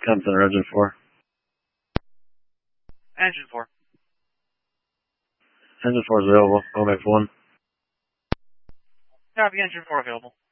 Comm Center, Engine 4. Engine 4. Engine 4 is available. OMAX 1. Copy, Engine 4 available.